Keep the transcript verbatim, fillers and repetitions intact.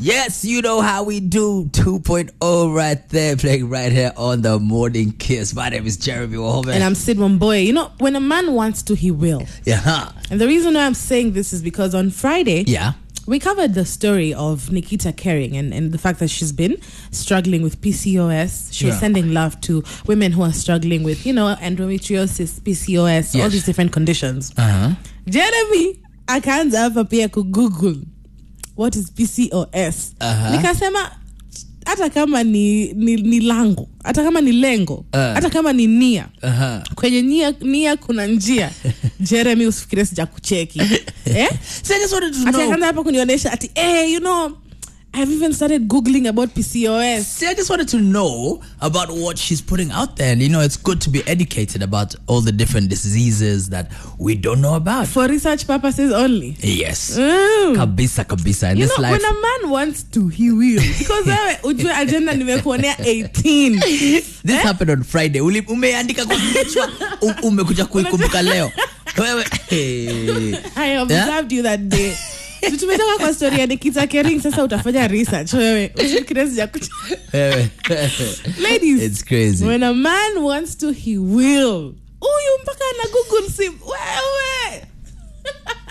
Yes, you know how we do. two point oh right there, playing right here on the Morning Kiss. My name is Jeremy Wahome. And I'm Sid Wamboye. You know, when a man wants to, he will. Yeah. And the reason why I'm saying this is because on Friday, yeah, we covered the story of Nikita Kering and, and the fact that she's been struggling with P C O S. She was yeah. sending love to women who are struggling with, you know, endometriosis, P C O S, yes. all these different conditions. Uh-huh. Jeremy, I can't have pia ku Google what is P C O S. Uh-huh. Nikasema hata kama ni, ni, ni lango, hata kama ni lengo, hata uh. kama ni nia. Uh-huh. Kwenye nia, nia kuna njia. Jeremy usifikire sija kucheki. Eh? So I just wanted to know. Ati akanda hapa kunionyesha ati eh, you know, I've even started Googling about P C O S. See, I just wanted to know about what she's putting out there. And, you know, it's good to be educated about all the different diseases that we don't know about. For research purposes only. Yes. Mm. Kabisa, kabisa. In you this know, life. when a man wants to, he will. Because ujue agenda nimekuonea eighteen. This eh? happened on Friday. Umeandika kwa kichwa, umekuja kuikumbuka leo. I observed yeah? you that day. Tumetoka kwa story ya Nikita Kering, sasa utafanya research wewe. Ladies, it's crazy. When a man wants to, he will. Uyu mpaka na Google sim. Wewe.